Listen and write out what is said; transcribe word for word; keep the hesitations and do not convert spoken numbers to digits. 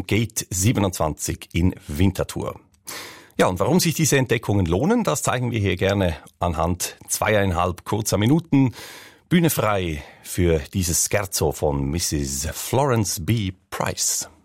Gate siebenundzwanzig in Winterthur. Ja, und warum sich diese Entdeckungen lohnen, das zeigen wir hier gerne anhand zweieinhalb kurzer Minuten. Bühne frei für dieses Scherzo von Misses Florence B. Price.